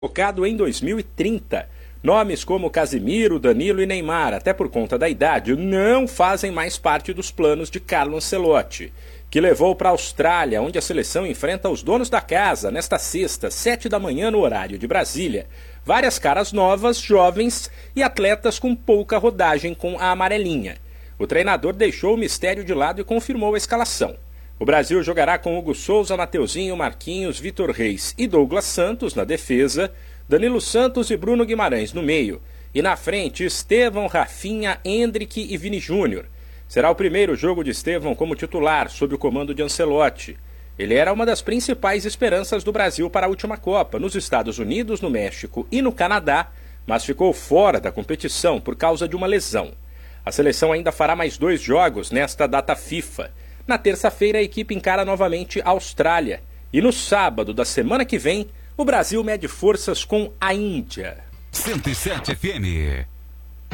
Focado em 2030. Nomes como Casemiro, Danilo e Neymar, até por conta da idade, não fazem mais parte dos planos de Carlo Ancelotti, que levou para a Austrália, onde a seleção enfrenta os donos da casa nesta sexta, 7 da manhã no horário de Brasília. Várias caras novas, jovens e atletas com pouca rodagem com a amarelinha. O treinador deixou o mistério de lado e confirmou a escalação. O Brasil jogará com Hugo Souza, Mateuzinho, Marquinhos, Vitor Reis e Douglas Santos na defesa, Danilo Santos e Bruno Guimarães no meio, e na frente Estevão, Rafinha, Endrick e Vini Júnior. Será o primeiro jogo de Estevão como titular, sob o comando de Ancelotti. Ele era uma das principais esperanças do Brasil para a última Copa, nos Estados Unidos, no México e no Canadá, mas ficou fora da competição por causa de uma lesão. A seleção ainda fará mais 2 jogos nesta data FIFA. Na terça-feira, a equipe encara novamente a Austrália. E no sábado da semana que vem, o Brasil mede forças com a Índia. 107 FM.